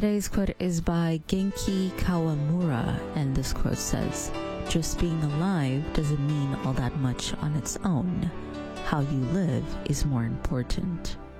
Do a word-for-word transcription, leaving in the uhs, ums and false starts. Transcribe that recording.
Today's quote is by Genki Kawamura, and this quote says, "Just being alive doesn't mean all that much on its own. How you live is more important."